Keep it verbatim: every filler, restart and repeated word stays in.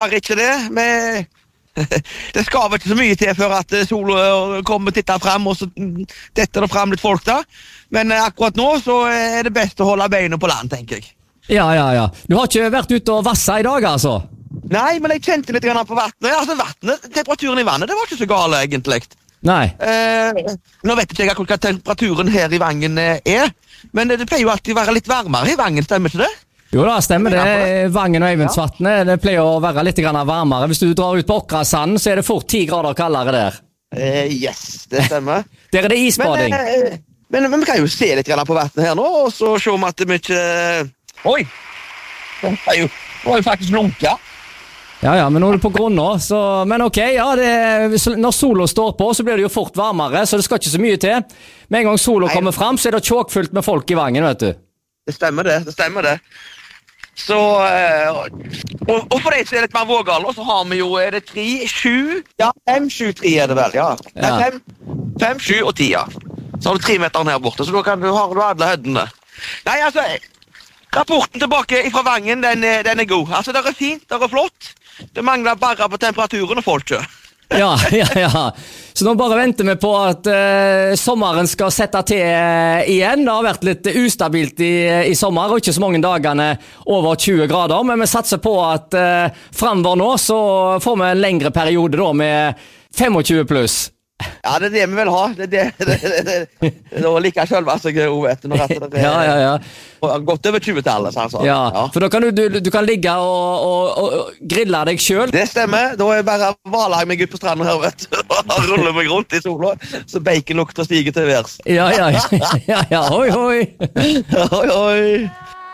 dessverre ikke det. Men det skal vel ikke så mye til før at solen kommer titta frem, og så detter det frem litt folk da. Men akkurat nå så er det best å holde beina på land, tenker jeg. Ja, ja, ja. Du har ikke vært ute og vassa i dag, altså? Nei, men jeg kjente litt grann på vattnet. Altså, vattnet, temperaturen i vannet, det var ikke så gale, egentlig. Nei. Eh, nå vet ikke jeg hva temperaturen her i Vangen er, men det, det pleier jo alltid å være litt varmere i Vangen, stemmer ikke det? Jo da, stemmer det. Vangen og Eivindsvatnet, det pleier å være litt grann varmere. Hvis du drar ut på Åkrasanden, så er det fort ti grader kaldere der. Eh, yes, det stemmer. Der er det isbading. Men, eh, men, men vi kan jo se litt grann på vattnet her nå, og så se om at vi ikke... Oi! Det var jo, det var jo faktisk lunka. Ja, ja, men nå er du på grunn nå, så... Men ok, ja, det, når solen står på, så blir det jo fort varmere, så det skal ikke så mye til. Med en gang solen kommer frem, så er det tjåkfullt med folk i Vangen, vet du. Det stemmer det, det stemmer det. Så, og, og for deg som er litt mer vågale, så har vi jo, er det tre, sju? Ja, fem, sju, tre er det vel, ja. Ja. Fem, fem, sju og ti, ja. Så har du tre meteren her borte, så da kan du, har du alle høydene. Nei, altså, rapporten tilbake fra Vangen, den, er- den er god. Altså, det er fint, det er flott. Det mangler bare på temperaturen og folket. Ja, ja, ja. Så nå bare venter vi på at uh, sommeren skal sette til uh, igjen. Det har vært litt ustabilt i, i sommer, og ikke så mange dagene over tjue grader, men vi satser på at uh, fremover nå så får vi en lengre periode da med tjuefem pluss. Ja, det er det vi vil ha. Det er det, det, det, det, det, det var like selv, altså, jeg vet, når at det Ja, ja, ja. er godt over tjue-tallet, så han sa. Ja, for da kan du, du, du kan ligge og, og, og grille deg selv. Det stemmer. Da er jeg bare valag meg ut på stranden her, vet du. Og ruller meg rundt i sola, så bacon lukter stiger til værs. Ja, ja, ja, ja, ja, hoi, hoi. Oi, oi.